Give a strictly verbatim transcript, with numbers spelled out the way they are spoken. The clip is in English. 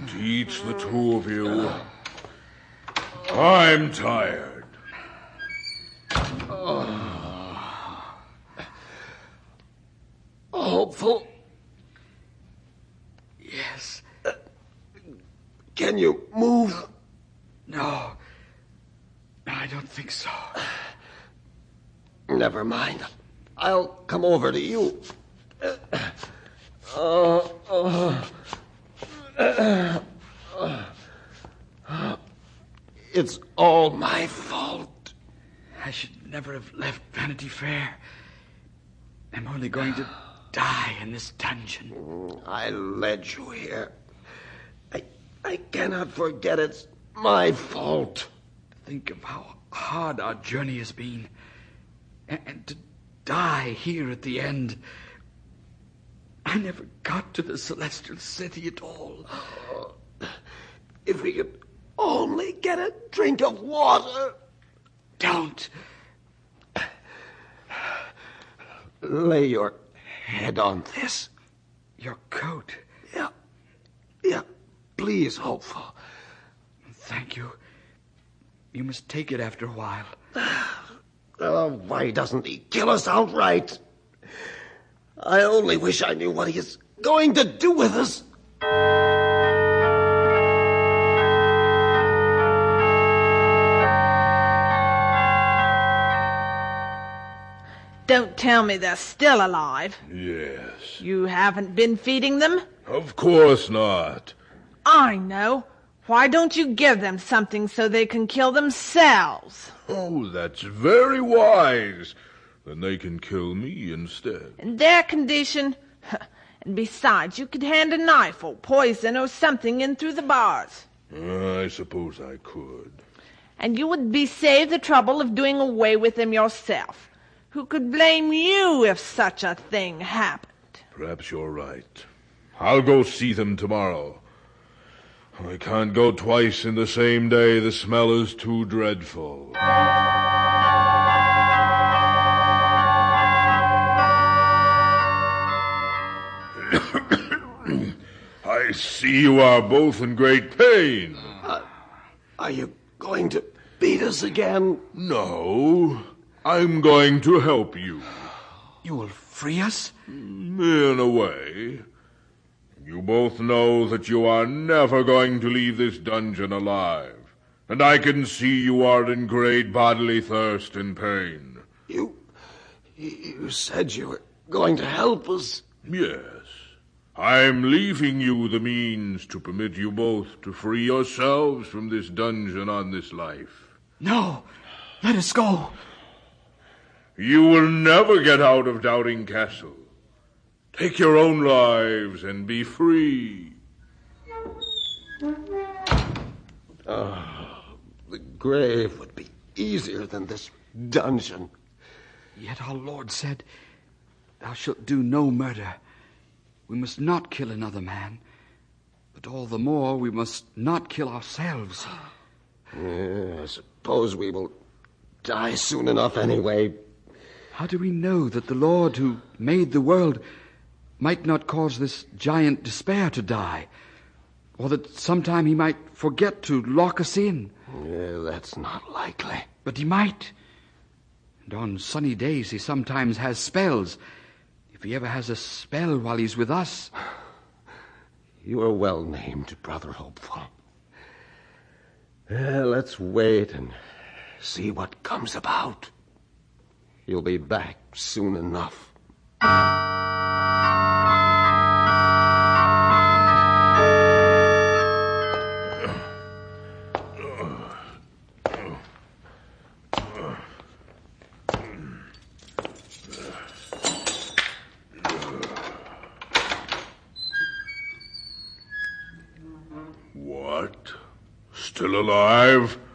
teach the two of you. I'm tired. Oh. Hopeful? Yes. Uh, can you move? No. I don't think so. Never mind. I'll come over to you. Uh, uh, uh, uh, it's all my fault. I should never have left Vanity Fair. I'm only going to die in this dungeon. I led you here. I, I cannot forget it's my fault. Think of how hard our journey has been. And, and to die here at the end. I never got to the Celestial City at all. Oh, if we could only get a drink of water. Don't. Lay your head on this. Your coat. Yeah. Yeah. Please, Hopeful. Thank you. You must take it after a while. Oh, why doesn't he kill us outright? I only wish I knew what he is going to do with us. Don't tell me they're still alive. Yes. You haven't been feeding them? Of course not. I know. Why don't you give them something so they can kill themselves? Oh, that's very wise. Then they can kill me instead. In their condition? And besides, you could hand a knife or poison or something in through the bars. I suppose I could. And you would be saved the trouble of doing away with them yourself. Who could blame you if such a thing happened? Perhaps you're right. I'll go see them tomorrow. I can't go twice in the same day. The smell is too dreadful. I see you are both in great pain. Uh, are you going to beat us again? No. I'm going to help you. You will free us? In a way. You both know that you are never going to leave this dungeon alive. And I can see you are in great bodily thirst and pain. You... you said you were going to help us. Yes. I'm leaving you the means to permit you both to free yourselves from this dungeon on this life. No. Let us go. You will never get out of Doubting Castle. Take your own lives and be free. Oh, the grave would be easier than this dungeon. Yet our Lord said, "Thou shalt do no murder." We must not kill another man. But all the more we must not kill ourselves. Yeah, I suppose we will die soon enough anyway. How do we know that the Lord who made the world might not cause this giant Despair to die? Or that sometime he might forget to lock us in? Yeah, that's not likely. But he might. And on sunny days he sometimes has spells. If he ever has a spell while he's with us. You are well named, Brother Hopeful. Uh, let's wait and see what comes about. You'll be back soon enough. What? Still alive?